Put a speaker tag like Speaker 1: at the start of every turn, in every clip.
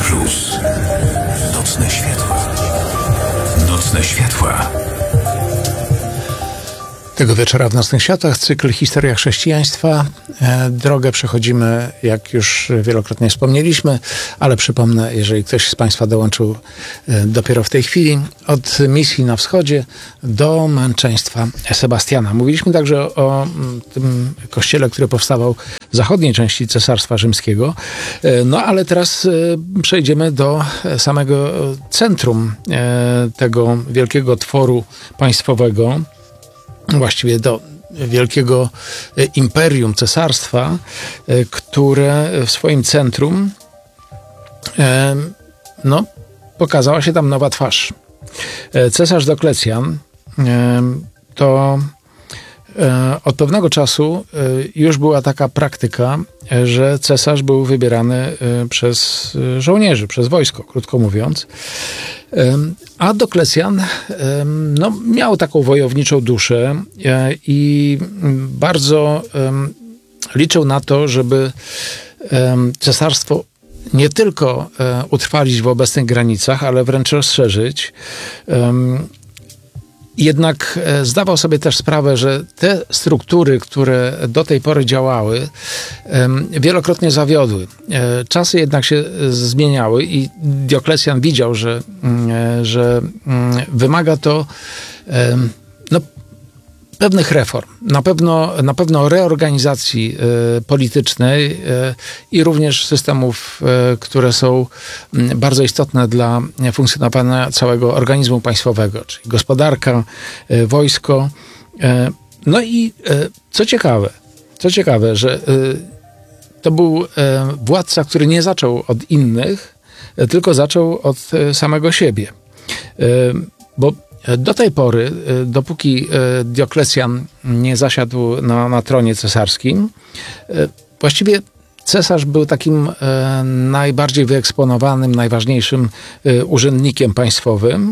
Speaker 1: Plus. Nocne światła. Nocne światła.
Speaker 2: Tego wieczora w Nocnych Światłach cykl Historia chrześcijaństwa. Drogę przechodzimy, jak już wielokrotnie wspomnieliśmy, ale przypomnę, jeżeli ktoś z Państwa dołączył dopiero w tej chwili, od misji na wschodzie do męczeństwa Sebastiana. Mówiliśmy także o tym kościele, który powstawał w zachodniej części Cesarstwa Rzymskiego. No ale teraz przejdziemy do samego centrum tego wielkiego tworu państwowego, właściwie do wielkiego imperium cesarstwa, które w swoim centrum pokazała się tam nowa twarz. Cesarz Dioklecjan to od pewnego czasu już była taka praktyka, że cesarz był wybierany przez żołnierzy, przez wojsko, krótko mówiąc. A Dioklecjan miał taką wojowniczą duszę i bardzo liczył na to, żeby cesarstwo nie tylko utrwalić w obecnych granicach, ale wręcz rozszerzyć. Jednak zdawał sobie też sprawę, że te struktury, które do tej pory działały, wielokrotnie zawiodły. Czasy jednak się zmieniały i Dioklecjan widział, że wymaga to pewnych reform, na pewno reorganizacji politycznej i również systemów, które są bardzo istotne dla funkcjonowania całego organizmu państwowego, czyli gospodarka, wojsko. No i co ciekawe, że to był władca, który nie zaczął od innych, tylko zaczął od samego siebie. Bo do tej pory, dopóki Dioklecjan nie zasiadł na tronie cesarskim, właściwie cesarz był takim najbardziej wyeksponowanym, najważniejszym urzędnikiem państwowym,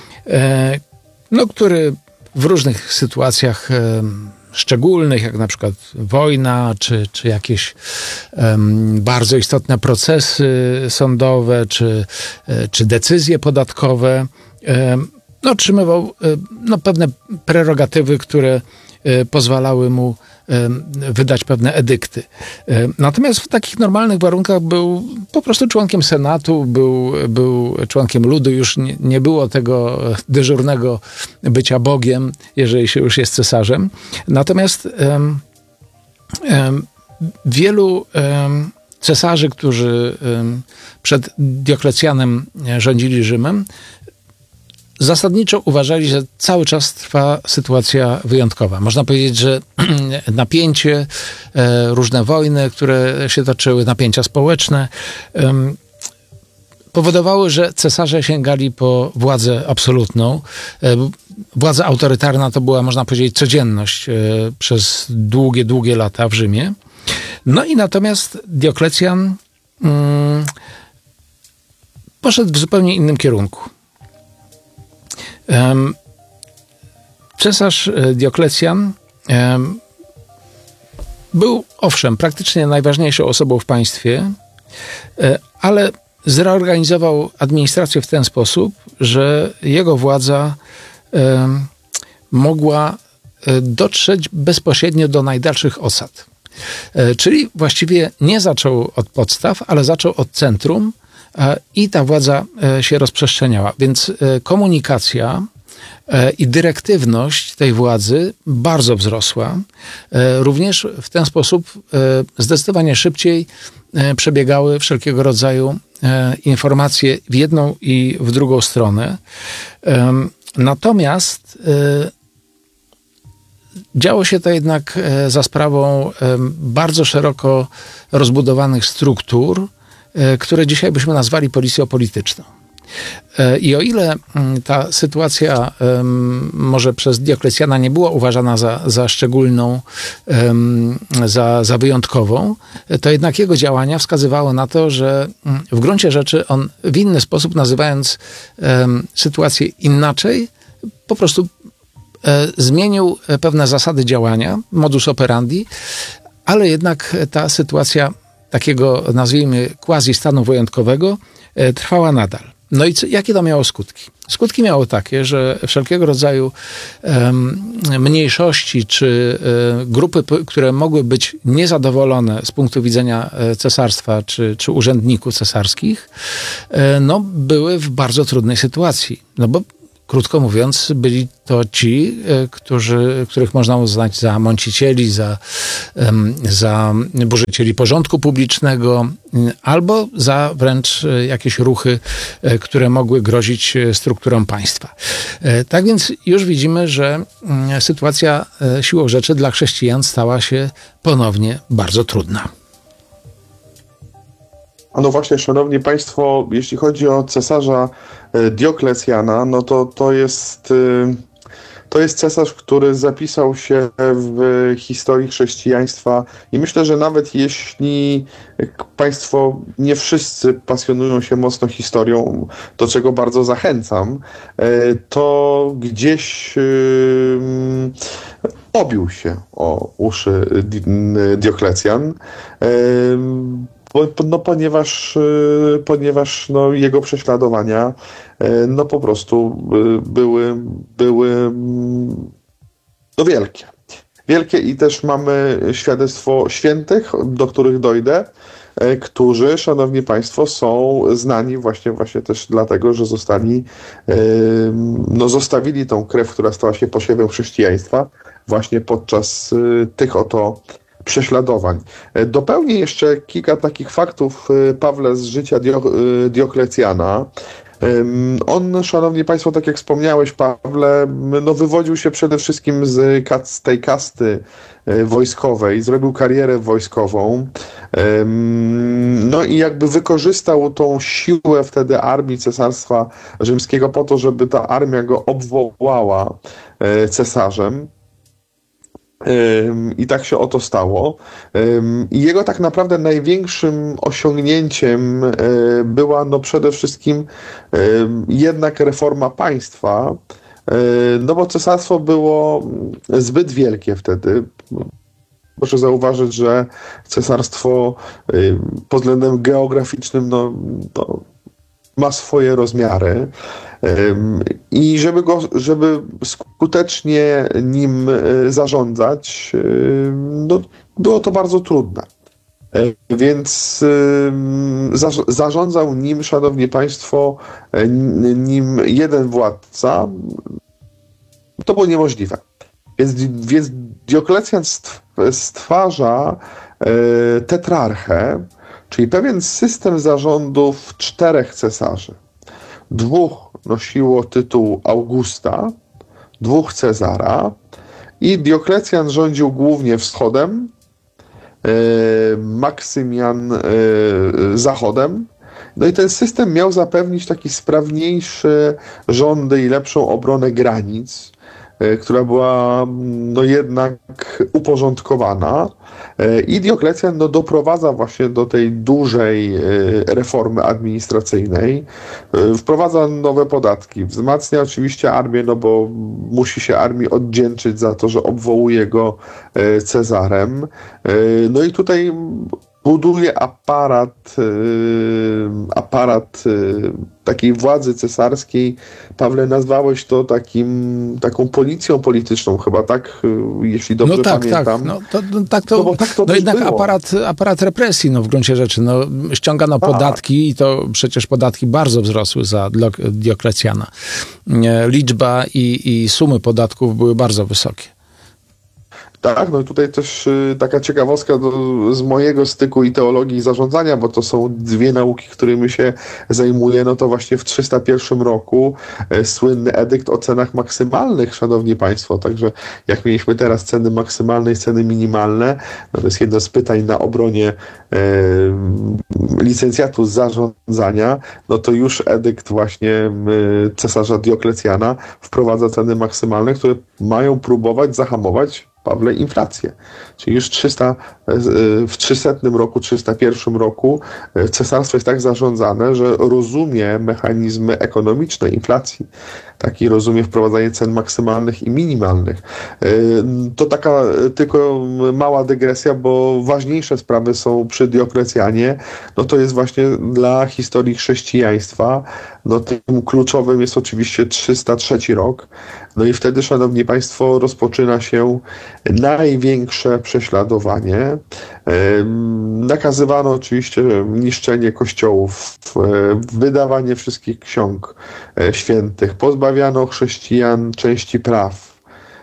Speaker 2: który w różnych sytuacjach szczególnych, jak na przykład wojna, czy jakieś bardzo istotne procesy sądowe, czy decyzje podatkowe, otrzymywał pewne prerogatywy, był pozwalały mu wydać pewne edykty. Natomiast w takich normalnych warunkach był po prostu członkiem senatu, był członkiem ludu, już nie było tego dyżurnego bycia Bogiem, jeżeli się już jest cesarzem. Natomiast wielu cesarzy, którzy przed Dioklecjanem rządzili Rzymem, zasadniczo uważali, że cały czas trwa sytuacja wyjątkowa. Można powiedzieć, że napięcie, różne wojny, które się toczyły, napięcia społeczne, powodowały, że cesarze sięgali po władzę absolutną. Władza autorytarna to była, można powiedzieć, codzienność przez długie lata w Rzymie. No i natomiast Dioklecjan poszedł w zupełnie innym kierunku. Cesarz Dioklecjan był, owszem, praktycznie najważniejszą osobą w państwie, ale zreorganizował administrację w ten sposób, że jego władza mogła dotrzeć bezpośrednio do najdalszych osad. Czyli właściwie nie zaczął od podstaw, ale zaczął od centrum, i ta władza się rozprzestrzeniała. Więc komunikacja i dyrektywność tej władzy bardzo wzrosła. Również w ten sposób zdecydowanie szybciej przebiegały wszelkiego rodzaju informacje w jedną i w drugą stronę. Natomiast działo się to jednak za sprawą bardzo szeroko rozbudowanych struktur, które dzisiaj byśmy nazwali policją polityczną. I o ile ta sytuacja może przez Dioklecjana nie była uważana za szczególną, za wyjątkową, to jednak jego działania wskazywały na to, że w gruncie rzeczy on w inny sposób, nazywając sytuację inaczej, po prostu zmienił pewne zasady działania, modus operandi, ale jednak ta sytuacja takiego, nazwijmy, quasi stanu wyjątkowego trwała nadal. No i jakie to miało skutki? Skutki miało takie, że wszelkiego rodzaju mniejszości czy grupy, które mogły być niezadowolone z punktu widzenia cesarstwa czy urzędników cesarskich, no, były w bardzo trudnej sytuacji. No bo krótko mówiąc, byli to ci, których można uznać za mącicieli, za burzycieli porządku publicznego, albo za wręcz jakieś ruchy, które mogły grozić strukturom państwa. Tak więc już widzimy, że sytuacja siłą rzeczy dla chrześcijan stała się ponownie bardzo trudna.
Speaker 3: No właśnie, szanowni państwo, jeśli chodzi o cesarza Dioklecjana, no to jest cesarz, który zapisał się w historii chrześcijaństwa i myślę, że nawet jeśli państwo nie wszyscy pasjonują się mocno historią, do czego bardzo zachęcam, to gdzieś obił się o uszy Dioklecjan. No, ponieważ no, jego prześladowania no, po prostu były no, wielkie. Wielkie i też mamy świadectwo świętych, do których dojdę, którzy, szanowni państwo, są znani właśnie też dlatego, że zostawili tą krew, która stała się posiewem chrześcijaństwa właśnie podczas tych oto prześladowań. Dopełnię jeszcze kilka takich faktów, Pawle, z życia Dioklecjana. On, szanowni państwo, tak jak wspomniałeś, Pawle, no wywodził się przede wszystkim z tej kasty wojskowej, zrobił karierę wojskową, no i jakby wykorzystał tą siłę wtedy armii Cesarstwa Rzymskiego po to, żeby ta armia go obwołała cesarzem. I tak się oto stało. I jego tak naprawdę największym osiągnięciem była no przede wszystkim jednak reforma państwa, no bo cesarstwo było zbyt wielkie wtedy. Proszę zauważyć, że cesarstwo pod względem geograficznym no ma swoje rozmiary i żeby skutecznie nim zarządzać, no, było to bardzo trudne. Więc zarządzał nim, szanowni państwo, nim jeden władca. To było niemożliwe. Więc Dioklecjan stwarza tetrarchę, czyli pewien system zarządów 4 cesarzy. 2 nosiło tytuł Augusta, 2 Cezara i Dioklecjan rządził głównie wschodem, Maksymian zachodem. No i ten system miał zapewnić taki sprawniejszy rządy i lepszą obronę granic, która była no jednak uporządkowana. I Dioklecjan no, doprowadza właśnie do tej dużej reformy administracyjnej, wprowadza nowe podatki, wzmacnia oczywiście armię, no bo musi się armii oddzięczyć za to, że obwołuje go Cezarem. No i tutaj buduje aparat takiej władzy cesarskiej. Pawle, nazwałeś to taką policją polityczną chyba, tak? Jeśli dobrze pamiętam.
Speaker 2: No jednak aparat represji, no w gruncie rzeczy. No, ściągano podatki i to przecież podatki bardzo wzrosły za Dioklecjana. Liczba i sumy podatków były bardzo wysokie.
Speaker 3: Tak, no i tutaj też taka ciekawostka z mojego styku i teologii i zarządzania, bo to są 2 nauki, którymi się zajmuję, no to właśnie w 301 roku słynny edykt o cenach maksymalnych, szanowni państwo, także jak mieliśmy teraz ceny maksymalne i ceny minimalne, no to jest jedno z pytań na obronie licencjatu z zarządzania, no to już edykt właśnie cesarza Dioklecjana wprowadza ceny maksymalne, które mają próbować zahamować Pawle, inflację. Czyli już w 300 roku, 301 roku cesarstwo jest tak zarządzane, że rozumie mechanizmy ekonomiczne inflacji. Taki rozumie wprowadzanie cen maksymalnych i minimalnych. To taka tylko mała dygresja, bo ważniejsze sprawy są przy Dioklecjanie. No to jest właśnie dla historii chrześcijaństwa. No tym kluczowym jest oczywiście 303 rok. No i wtedy, szanowni państwo, rozpoczyna się największe prześladowanie. Nakazywano oczywiście niszczenie kościołów, wydawanie wszystkich ksiąg świętych, pozbawiano chrześcijan części praw,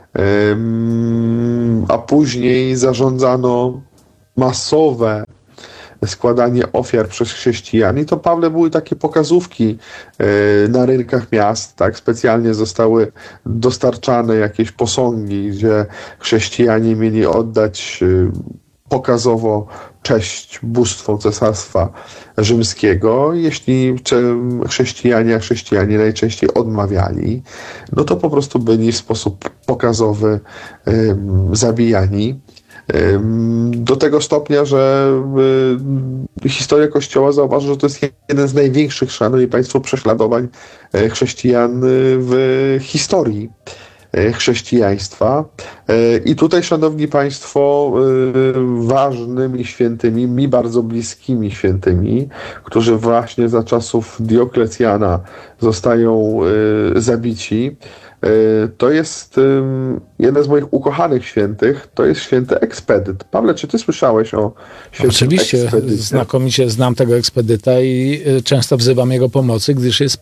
Speaker 3: a później zarządzano masowe składanie ofiar przez chrześcijan. I to, Pawle, były takie pokazówki na rynkach miast, tak? Specjalnie zostały dostarczane jakieś posągi, gdzie chrześcijanie mieli oddać pokazowo cześć bóstwom Cesarstwa Rzymskiego. Jeśli chrześcijanie najczęściej odmawiali, no to po prostu byli w sposób pokazowy zabijani. Do tego stopnia, że historia Kościoła zauważy, że to jest jeden z największych, szanowni państwo, prześladowań chrześcijan w historii chrześcijaństwa. I tutaj, szanowni państwo, ważnymi świętymi, mi bardzo bliskimi świętymi, którzy właśnie za czasów Dioklecjana zostają zabici, to jest jeden z moich ukochanych świętych, to jest święty Ekspedyt. Paweł, czy ty słyszałeś o świętym
Speaker 2: Oczywiście,
Speaker 3: Ekspedycie?
Speaker 2: znakomicie znam tego Ekspedyta i często wzywam jego pomocy, gdyż jest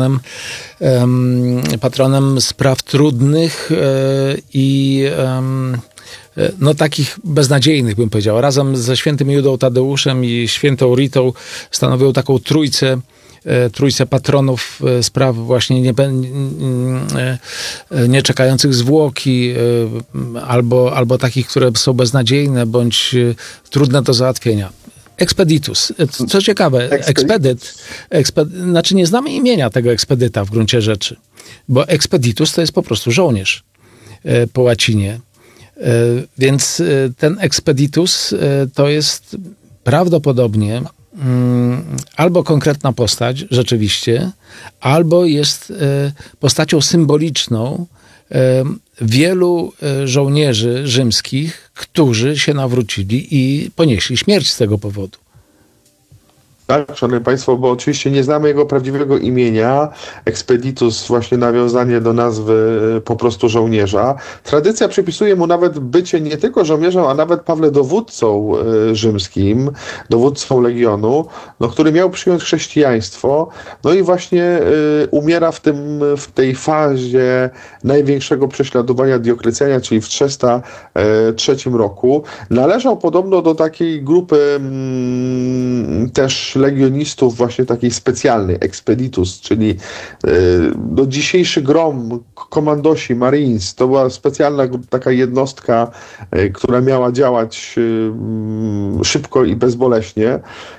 Speaker 2: patronem spraw trudnych i no takich beznadziejnych, bym powiedział. Razem ze świętym Judą Tadeuszem i świętą Ritą stanowią taką trójcę patronów spraw właśnie nie czekających zwłoki, albo takich, które są beznadziejne, bądź trudne do załatwienia. Expeditus. Co ciekawe, znaczy nie znamy imienia tego ekspedyta w gruncie rzeczy, bo expeditus to jest po prostu żołnierz po łacinie. Więc ten expeditus to jest prawdopodobnie albo konkretna postać, rzeczywiście, albo jest postacią symboliczną wielu żołnierzy rzymskich, którzy się nawrócili i ponieśli śmierć z tego powodu.
Speaker 3: Tak, szanowni państwo, bo oczywiście nie znamy jego prawdziwego imienia. Expeditus, właśnie nawiązanie do nazwy po prostu żołnierza. Tradycja przypisuje mu nawet bycie nie tylko żołnierzem, a nawet, Pawle, dowódcą rzymskim, dowódcą legionu, no, który miał przyjąć chrześcijaństwo. No i właśnie umiera w tej fazie największego prześladowania Dioklecjana, czyli w 303 roku. Należał podobno do takiej grupy też legionistów właśnie takiej specjalnej, Expeditus, czyli dzisiejszy GROM, komandosi, Marines, to była specjalna taka jednostka, która miała działać szybko i bezboleśnie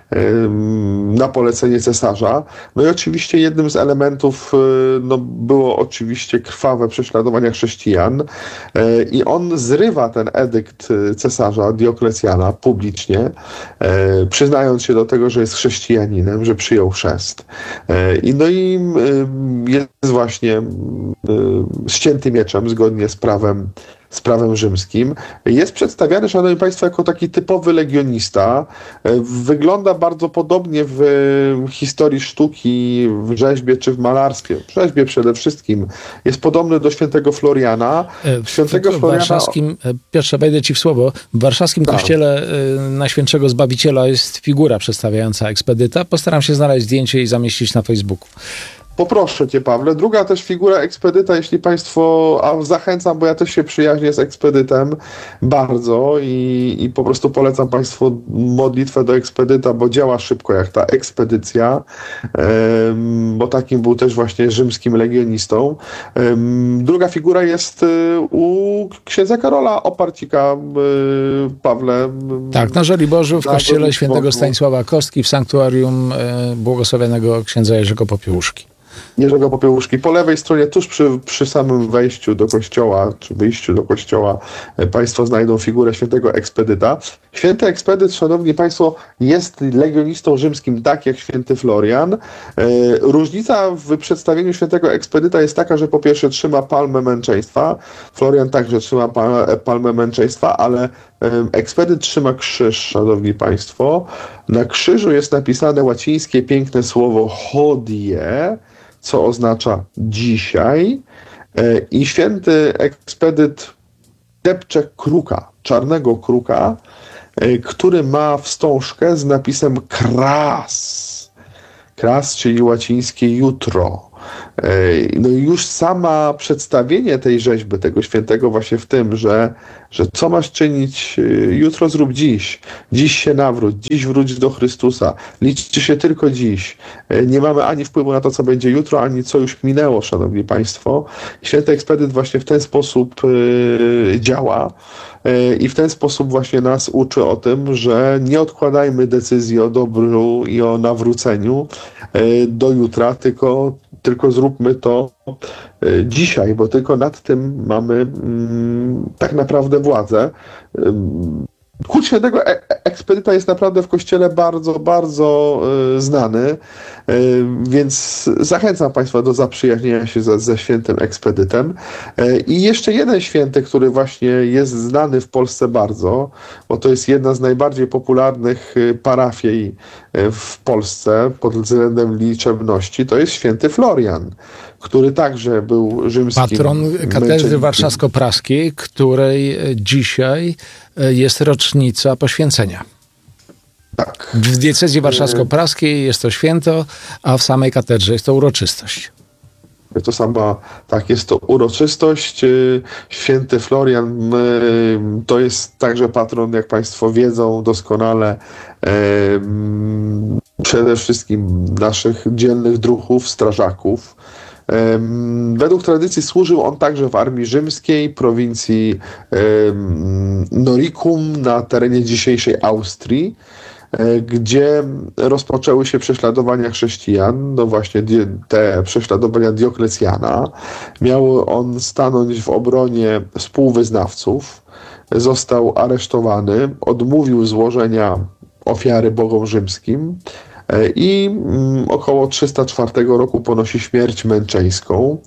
Speaker 3: na polecenie cesarza. No i oczywiście jednym z elementów było oczywiście krwawe prześladowania chrześcijan i on zrywa ten edykt cesarza Dioklecjana publicznie, przyznając się do tego, że jest chrześcijaninem, że przyjął chrzest. No i jest właśnie ścięty mieczem zgodnie z prawem rzymskim. Jest przedstawiany, szanowni państwo, jako taki typowy legionista. Wygląda bardzo podobnie w historii sztuki, w rzeźbie czy w malarstwie. W rzeźbie przede wszystkim. Jest podobny do świętego Floriana.
Speaker 2: W warszawskim, Piotrze, wejdę ci w słowo, w warszawskim kościele Najświętszego Zbawiciela jest figura przedstawiająca ekspedyta. Postaram się znaleźć zdjęcie i zamieścić na Facebooku.
Speaker 3: Poproszę cię, Pawle. Druga też figura ekspedyta, jeśli państwo, a zachęcam, bo ja też się przyjaźnię z ekspedytem bardzo i po prostu polecam państwu modlitwę do ekspedyta, bo działa szybko jak ta ekspedycja, bo takim był też właśnie rzymskim legionistą. Druga figura jest u księdza Karola Oparcika, Pawle.
Speaker 2: Tak, na Żoliborzu w kościele świętego Stanisława Kostki w sanktuarium błogosławionego księdza Jerzego Popiełuszki.
Speaker 3: Jerzego Popiełuszki. Po lewej stronie, tuż przy samym wejściu do kościoła, czy wyjściu do kościoła, państwo znajdą figurę świętego Ekspedyta. Święty Ekspedyt, szanowni państwo, jest legionistą rzymskim, tak jak święty Florian. Różnica w przedstawieniu świętego Ekspedyta jest taka, że po pierwsze trzyma palmę męczeństwa. Florian także trzyma palmę męczeństwa, ale Ekspedyt trzyma krzyż, szanowni państwo. Na krzyżu jest napisane łacińskie piękne słowo hodie, co oznacza dzisiaj. I święty Ekspedyt depcze kruka, czarnego kruka, który ma wstążkę z napisem kras. Kras, czyli łacińskie jutro. No i już sama przedstawienie tej rzeźby, tego świętego właśnie w tym, że co masz czynić jutro, zrób dziś. Dziś się nawróć, dziś wróć do Chrystusa. Liczy się tylko dziś. Nie mamy ani wpływu na to, co będzie jutro, ani co już minęło, szanowni państwo. Święty Ekspedyt właśnie w ten sposób działa i w ten sposób właśnie nas uczy o tym, że nie odkładajmy decyzji o dobru i o nawróceniu do jutra, tylko zróbmy to dzisiaj, bo tylko nad tym mamy tak naprawdę władzę. Kult świętego Ekspedyta jest naprawdę w Kościele bardzo, bardzo znany, więc zachęcam państwa do zaprzyjaźnienia się ze świętym Ekspedytem. I jeszcze jeden święty, który właśnie jest znany w Polsce bardzo, bo to jest jedna z najbardziej popularnych parafii w Polsce pod względem liczebności, to jest święty Florian, który także był rzymskim
Speaker 2: patron katedry warszawsko-praskiej, której dzisiaj jest rocznica poświęcenia.
Speaker 3: Tak.
Speaker 2: W diecezji warszawsko-praskiej jest to święto, a w samej katedrze jest to uroczystość.
Speaker 3: Jest to uroczystość. Święty Florian to jest także patron, jak państwo wiedzą doskonale, przede wszystkim naszych dzielnych druhów, strażaków. Według tradycji służył on także w armii rzymskiej, prowincji Noricum na terenie dzisiejszej Austrii, gdzie rozpoczęły się prześladowania chrześcijan, no właśnie te prześladowania Dioklecjana. Miał on stanąć w obronie współwyznawców, został aresztowany, odmówił złożenia ofiary bogom rzymskim i około 304 roku ponosi śmierć męczeńską.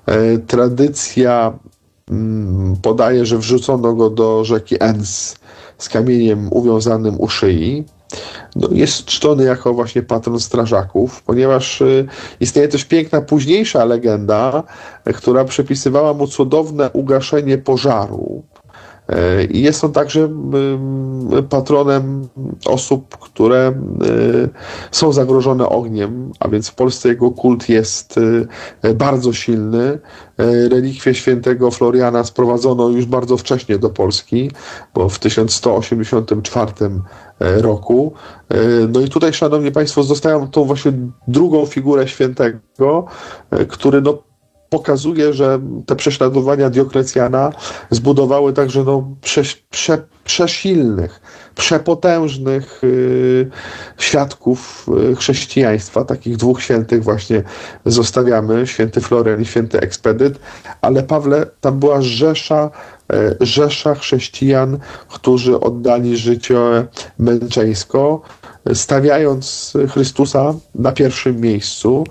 Speaker 3: Tradycja podaje, że wrzucono go do rzeki Enns z kamieniem uwiązanym u szyi. No, jest czczony jako właśnie patron strażaków, ponieważ istnieje też piękna późniejsza legenda, która przypisywała mu cudowne ugaszenie pożaru. I jest on także patronem osób, które są zagrożone ogniem, a więc w Polsce jego kult jest bardzo silny. Relikwie świętego Floriana sprowadzono już bardzo wcześnie do Polski, bo w 1184 roku. No i tutaj, szanowni państwo, zostają tą właśnie drugą figurę świętego, który pokazuje, że te prześladowania Dioklecjana zbudowały także przesilnych, przepotężnych świadków chrześcijaństwa. Takich dwóch świętych właśnie zostawiamy, święty Florian i święty Ekspedyt, ale Pawle, tam była rzesza chrześcijan, którzy oddali życie męczeńsko, stawiając Chrystusa na pierwszym miejscu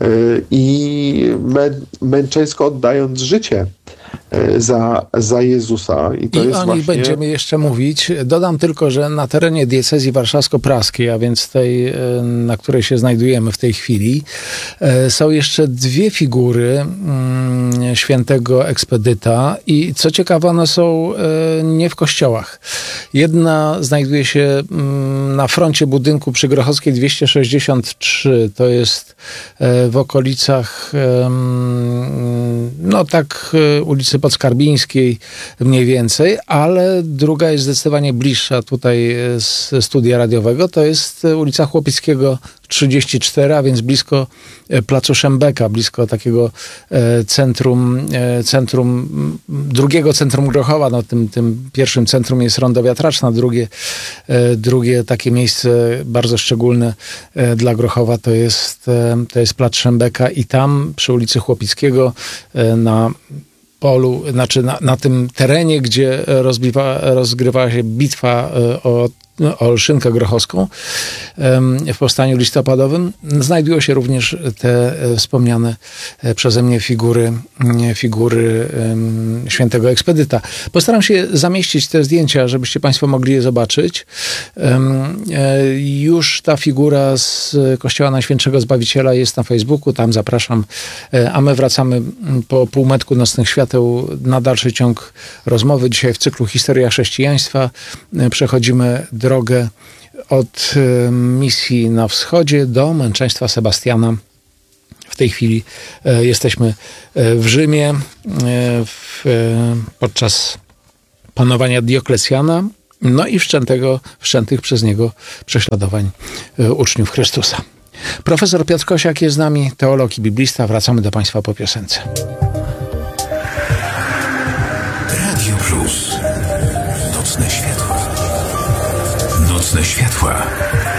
Speaker 3: i męczeńsko oddając życie za Jezusa. I to jest
Speaker 2: o nich
Speaker 3: właśnie...
Speaker 2: będziemy jeszcze mówić. Dodam tylko, że na terenie diecezji warszawsko-praskiej, a więc tej, na której się znajdujemy w tej chwili, są jeszcze dwie figury świętego Ekspedyta i co ciekawe, one są nie w kościołach. Jedna znajduje się na froncie budynku przy Grochowskiej 263. To jest w okolicach ulicy Podskarbińskiej mniej więcej, ale druga jest zdecydowanie bliższa tutaj z studia radiowego. To jest ulica Chłopickiego 34, a więc blisko placu Szembeka, blisko takiego drugiego centrum Grochowa. No, tym pierwszym centrum jest Rondo Wiatraczna, drugie takie miejsce bardzo szczególne dla Grochowa to jest plac Szembeka i tam przy ulicy Chłopickiego na polu, znaczy na tym terenie, gdzie rozgrywała się bitwa o Olszynkę Grochowską w powstaniu listopadowym, znajdują się również te wspomniane przeze mnie figury świętego Ekspedyta. Postaram się zamieścić te zdjęcia, żebyście Państwo mogli je zobaczyć. Już ta figura z Kościoła Najświętszego Zbawiciela jest na Facebooku, tam zapraszam, a my wracamy po półmetku nocnych świateł na dalszy ciąg rozmowy. Dzisiaj w cyklu Historia chrześcijaństwa przechodzimy drogę od misji na wschodzie do męczeństwa Sebastiana. W tej chwili jesteśmy w Rzymie podczas panowania Dioklecjana, no i wszczętych przez niego prześladowań uczniów Chrystusa. Profesor Piotr Kosiak jest z nami, teolog i biblista. Wracamy do Państwa po piosence.
Speaker 1: Radio Plus. Nocne światła. Nocne światła.